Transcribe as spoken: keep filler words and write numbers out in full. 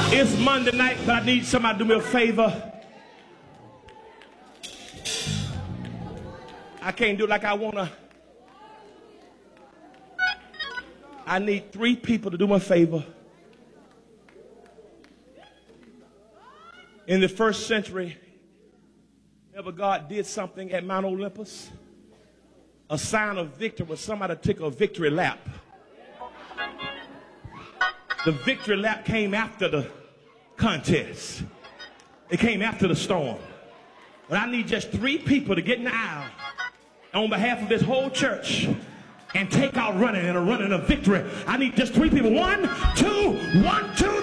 It's Monday night, but I need somebody to do me a favor. I can't do it like I want to. I need three people to do me a favor. In the first century, whenever God did something at Mount Olympus, a sign of victory was somebody took a victory lap. The victory lap came after the contest. It came after the storm. But I need just three people to get in the aisle on behalf of this whole church and take out running and a running of victory. I need just three people. One, two, one, two.